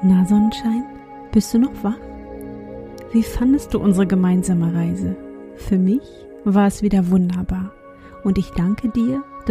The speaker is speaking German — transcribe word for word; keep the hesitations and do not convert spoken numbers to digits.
Na Sonnenschein, bist du noch wach? Wie fandest du unsere gemeinsame Reise? Für mich war es wieder wunderbar und ich danke dir